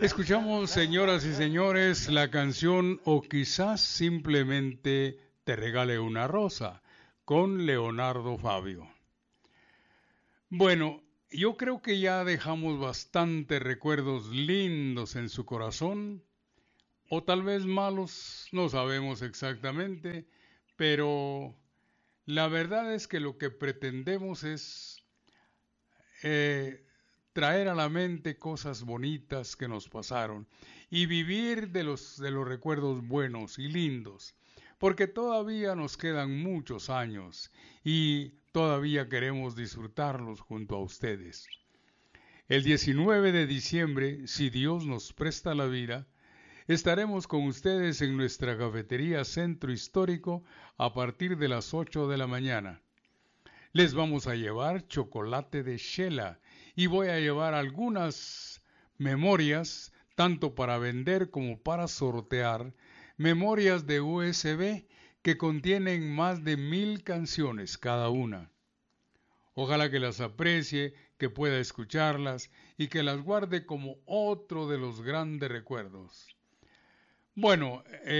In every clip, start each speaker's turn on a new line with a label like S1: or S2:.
S1: Escuchamos, señoras y señores, la canción O quizás simplemente te regale una rosa, con Leonardo Fabio. Bueno, yo creo que ya dejamos bastantes recuerdos lindos en su corazón, o tal vez malos, no sabemos exactamente, pero la verdad es que lo que pretendemos es eh, traer a la mente cosas bonitas que nos pasaron y vivir de los recuerdos buenos y lindos, porque todavía nos quedan muchos años y todavía queremos disfrutarlos junto a ustedes. El 19 de diciembre, si Dios nos presta la vida, estaremos con ustedes en nuestra cafetería Centro Histórico a partir de las 8 de la mañana. Les vamos a llevar chocolate de Shela y voy a llevar algunas memorias, tanto para vender como para sortear, memorias de USB que contienen más de 1000 canciones cada una. Ojalá que las aprecie, que pueda escucharlas y que las guarde como otro de los grandes recuerdos. Bueno,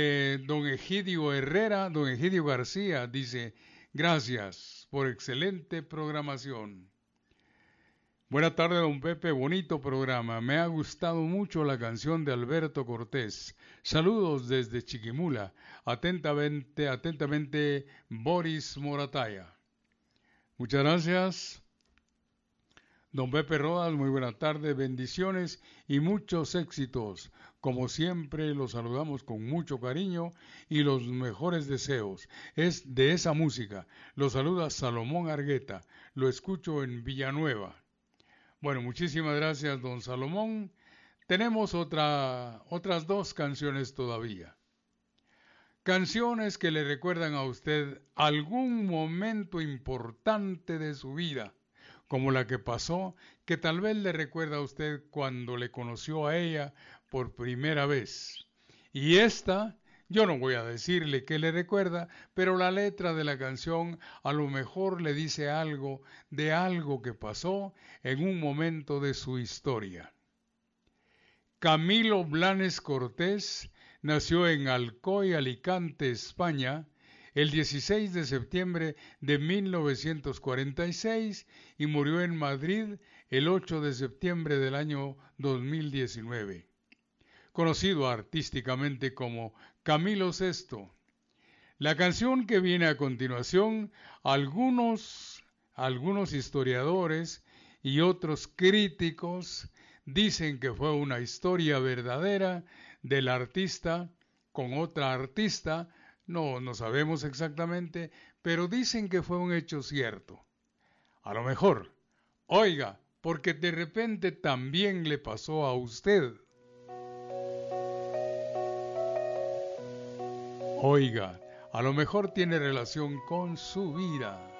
S1: don Egidio García dice, gracias por excelente programación. Buena tarde, don Pepe, bonito programa. Me ha gustado mucho la canción de Alberto Cortés. Saludos desde Chiquimula. Atentamente, atentamente, Boris Morataya. Muchas gracias. Don Pepe Rodas, muy buena tarde, bendiciones y muchos éxitos. Como siempre, los saludamos con mucho cariño y los mejores deseos. Es de esa música. Lo saluda Salomón Argueta. Lo escucho en Villanueva. Bueno, muchísimas gracias, don Salomón. Tenemos otras dos canciones todavía. Canciones que le recuerdan a usted algún momento importante de su vida, como la que pasó, que tal vez le recuerda a usted cuando le conoció a ella por primera vez. Y esta, yo no voy a decirle qué le recuerda, pero la letra de la canción a lo mejor le dice algo de algo que pasó en un momento de su historia. Camilo Blanes Cortés nació en Alcoy, Alicante, España, el 16 de septiembre de 1946 y murió en Madrid el 8 de septiembre del año 2019. Conocido artísticamente como Camilo Sesto. La canción que viene a continuación, algunos historiadores y otros críticos dicen que fue una historia verdadera del artista con otra artista, no sabemos exactamente, pero dicen que fue un hecho cierto. A lo mejor, oiga, porque de repente también le pasó a usted. Oiga, a lo mejor tiene relación con su vida.